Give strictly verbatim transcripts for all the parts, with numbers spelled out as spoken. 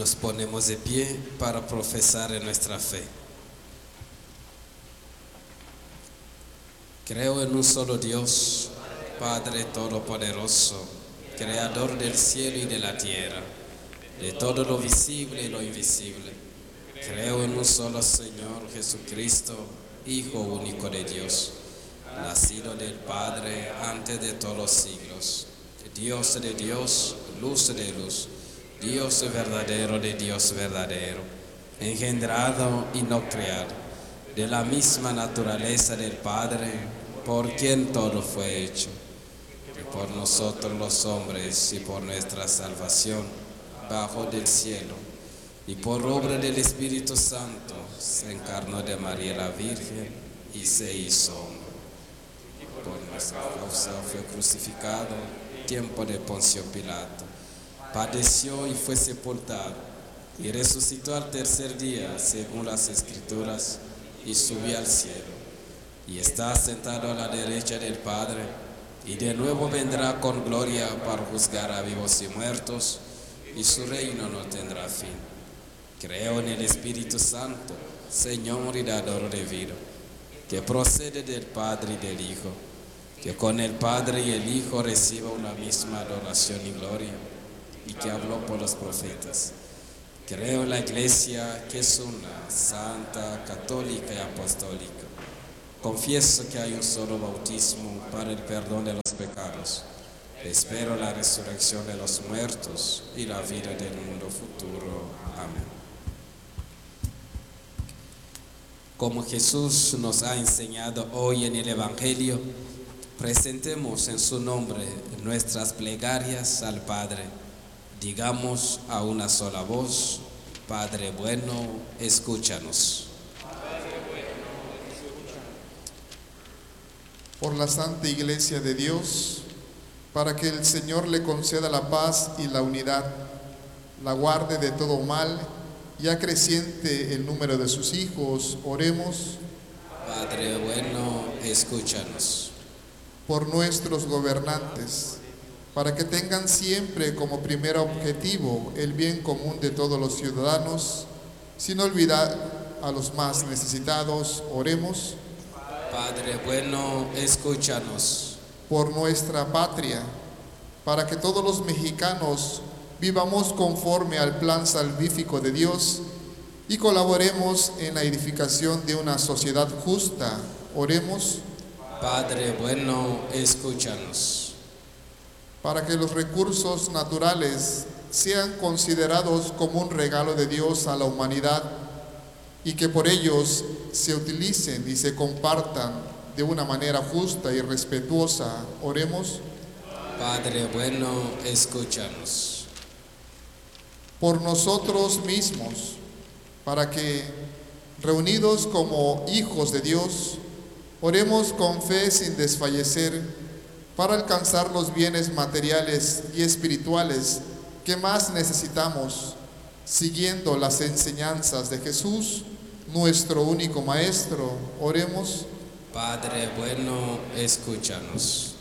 Nos ponemos de pie para profesar nuestra fe. Creo en un solo Dios, Padre Todopoderoso, Creador del cielo y de la tierra, de todo lo visible y lo invisible. Creo en un solo Señor Jesucristo, Hijo único de Dios, nacido del Padre antes de todos los siglos, Dios de Dios, luz de luz, Dios verdadero de Dios verdadero, engendrado y no criado, de la misma naturaleza del Padre, por quien todo fue hecho, y por nosotros los hombres y por nuestra salvación, bajo del cielo, y por obra del Espíritu Santo, se encarnó de María la Virgen y se hizo hombre. Por nuestra causa fue crucificado, tiempo de Poncio Pilato. Padeció y fue sepultado, y resucitó al tercer día, según las Escrituras, y subió al cielo, y está sentado a la derecha del Padre, y de nuevo vendrá con gloria para juzgar a vivos y muertos, y su reino no tendrá fin. Creo en el Espíritu Santo, Señor y dador de vida, que procede del Padre y del Hijo, que con el Padre y el Hijo reciba una misma adoración y gloria, y que habló por los profetas. Creo en la Iglesia, que es una, santa, católica y apostólica. Confieso que hay un solo bautismo para el perdón de los pecados. Espero la resurrección de los muertos y la vida del mundo futuro. Amén. Como Jesús nos ha enseñado hoy en el Evangelio, presentemos en su nombre nuestras plegarias al Padre. Digamos a una sola voz: Padre bueno, escúchanos. Por la Santa Iglesia de Dios, para que el Señor le conceda la paz y la unidad, la guarde de todo mal y acreciente el número de sus hijos, oremos. Padre bueno, escúchanos. Por nuestros gobernantes, para que tengan siempre como primer objetivo el bien común de todos los ciudadanos, sin olvidar a los más necesitados, oremos. Padre bueno, escúchanos. Por nuestra patria, para que todos los mexicanos vivamos conforme al plan salvífico de Dios y colaboremos en la edificación de una sociedad justa, oremos. Padre bueno, escúchanos. Para que los recursos naturales sean considerados como un regalo de Dios a la humanidad y que por ellos se utilicen y se compartan de una manera justa y respetuosa, oremos. Padre bueno, escúchanos. Por nosotros mismos, para que, reunidos como hijos de Dios, oremos con fe sin desfallecer, para alcanzar los bienes materiales y espirituales que más necesitamos, siguiendo las enseñanzas de Jesús, nuestro único Maestro, oremos. Padre bueno, escúchanos.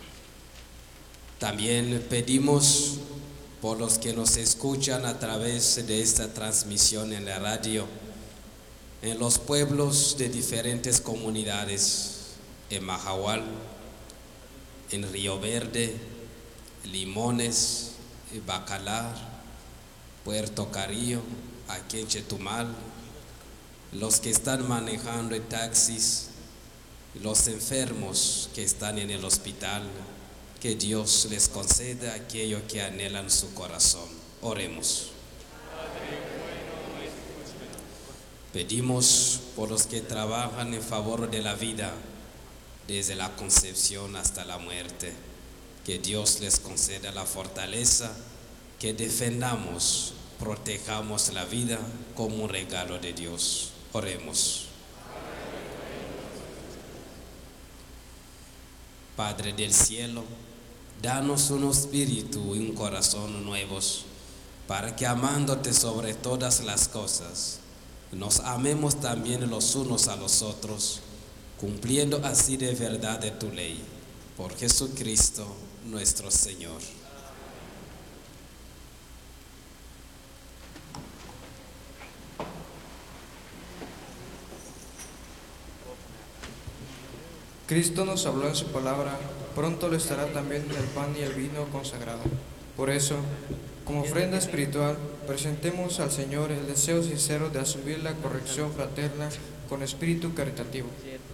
También pedimos por los que nos escuchan a través de esta transmisión en la radio, en los pueblos de diferentes comunidades, en Mahahual, en Río Verde, Limones, Bacalar, Puerto Carrillo, aquí en Chetumal, los que están manejando en taxis, los enfermos que están en el hospital, que Dios les conceda aquello que anhelan su corazón. Oremos. Pedimos por los que trabajan en favor de la vida, desde la concepción hasta la muerte, que Dios les conceda la fortaleza, que defendamos, protejamos la vida como un regalo de Dios. Oremos. Padre del cielo, danos un espíritu y un corazón nuevos, para que amándote sobre todas las cosas, nos amemos también los unos a los otros, cumpliendo así de verdad de tu ley. Por Jesucristo nuestro Señor. Cristo nos habló en su palabra, pronto lo estará también en el pan y el vino consagrado. Por eso, como ofrenda espiritual, presentemos al Señor el deseo sincero de asumir la corrección fraterna con espíritu caritativo.